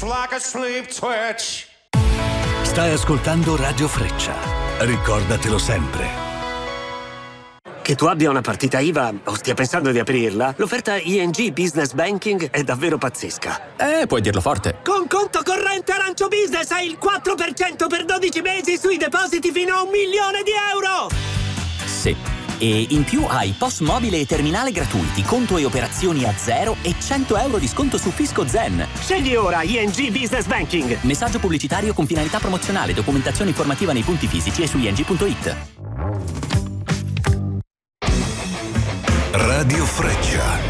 It's like a sleep twitch. Stai ascoltando Radio Freccia. Ricordatelo sempre. Che tu abbia una partita IVA o stia pensando di aprirla, l'offerta ING Business Banking è davvero pazzesca. Puoi dirlo forte. Con conto corrente Arancio Business hai il 4% per 12 mesi sui depositi fino a €1 milione. Sì. E in più hai POS mobile e terminale gratuiti, conto e operazioni a zero e €100 di sconto su Fisco Zen. Scegli ora ING Business Banking. Messaggio pubblicitario con finalità promozionale, documentazione informativa nei punti fisici e su ing.it. Radio Freccia.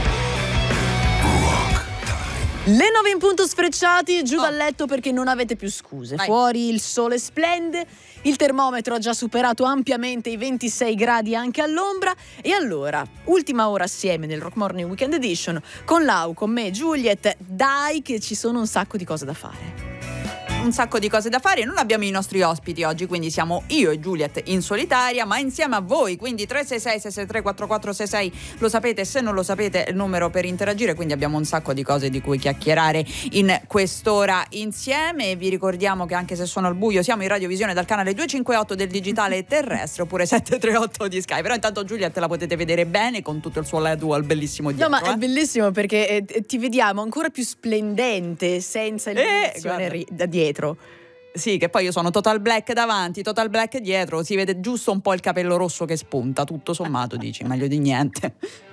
Le 9 in punto sfrecciati, giù dal letto perché non avete più scuse. Vai. Fuori il sole splende, il termometro ha già superato ampiamente i 26 gradi anche all'ombra. E allora, ultima ora assieme nel Rock Morning Weekend Edition con Lau, con me, Juliet. Dai che ci sono un sacco di cose da fare. Un sacco di cose da fare. Non abbiamo i nostri ospiti oggi, quindi siamo io e Juliet in solitaria, ma insieme a voi, quindi 366-663-4466, lo sapete, se non lo sapete il numero per interagire, quindi abbiamo un sacco di cose di cui chiacchierare in quest'ora insieme. Vi ricordiamo che anche se sono al buio siamo in radiovisione dal canale 258 del digitale terrestre oppure 738 di Sky, però intanto Juliet la potete vedere bene con tutto il suo LED wall bellissimo dietro. No, ma è bellissimo perché ti vediamo ancora più splendente senza illuminazione da dietro. Sì, che poi io sono total black davanti, total black dietro, si vede giusto un po' il capello rosso che spunta, tutto sommato dici, meglio di niente.